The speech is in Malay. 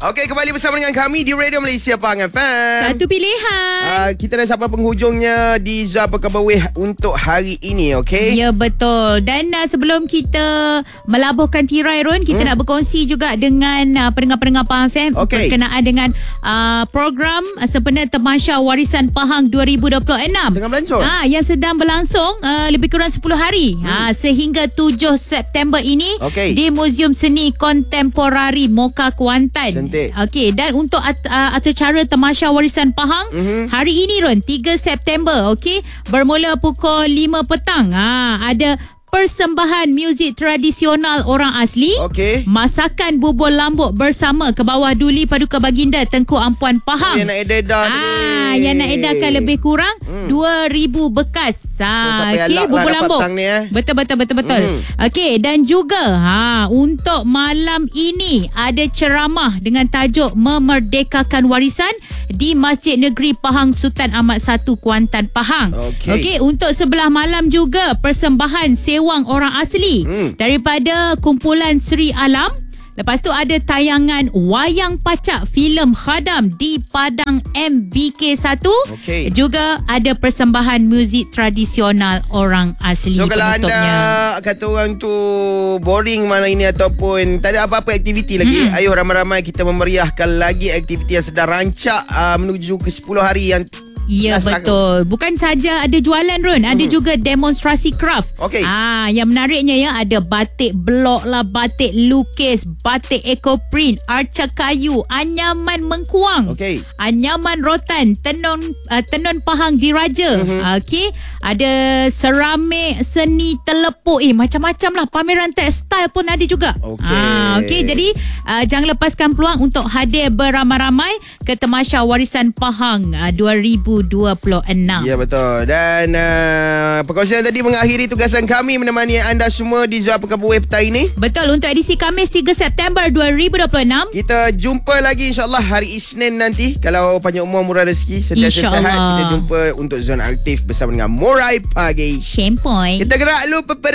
Okey, kembali bersama dengan kami di Radio Malaysia Pahang FM. Satu pilihan. Kita dah sampai penghujungnya di Zah Perkara Berweh untuk hari ini, okey? Ya, betul. Dan sebelum kita melabuhkan tirai, Ron, kita nak berkongsi juga dengan pendengar-pendengar Pahang FM berkenaan dengan program sempena Tamasya Warisan Pahang 2026. Tengah berlangsung? Yang sedang berlangsung lebih kurang 10 hari. Sehingga 7 September ini di Muzium Seni Kontemporari Moka Kuantan. Okey, dan untuk atur cara Tamasya Warisan Pahang hari ini, Ron, 3 September, okey, bermula pukul 5 petang. Ada persembahan muzik tradisional orang asli, masakan bubur lambuk bersama ke bawah duli Paduka Baginda Tengku Ampuan Pahang. Yang nak edar yang nak edarkan lebih kurang 2,000 bekas. Okey, bubur lambuk. Betul. Okey, dan juga untuk malam ini ada ceramah dengan tajuk Memerdekakan Warisan di Masjid Negeri Pahang Sultan Ahmad I Kuantan Pahang. Okey, untuk sebelah malam juga persembahan sewang orang asli daripada kumpulan Sri Alam. Lepas tu ada tayangan wayang pacak filem Khadam di Padang MBK1. Juga ada persembahan muzik tradisional orang asli. So kalau anda kata orang tu boring malam ini ataupun tak ada apa-apa aktiviti lagi, ayo ramai-ramai kita memeriahkan lagi aktiviti yang sedang rancak menuju ke 10 hari yang ya, betul. Bukan saja ada jualan, Ron, ada juga demonstrasi craft. Yang menariknya ya, ada batik blok lah, batik lukis, batik ekoprint, arca kayu, anyaman mengkuang, anyaman rotan, tenun Pahang diraja. Ada seramik, seni telepuk, macam-macam lah. Pameran tekstil pun ada juga. Jadi jangan lepaskan peluang untuk hadir beramai-ramai ke Tamasya Warisan Pahang 2026. Ya, betul. Dan perkongsian tadi mengakhiri tugasan kami menemani anda semua di Zah Perkara Berweh petang ini. Betul, untuk edisi Khamis 3 September 2026. Kita jumpa lagi insyaAllah hari Isnin nanti. Kalau panjang umur, murah rezeki, sentiasa sihat. Kita jumpa untuk Zona Aktif bersama dengan Morai Pagi. Shempoy. Kita gerak dulu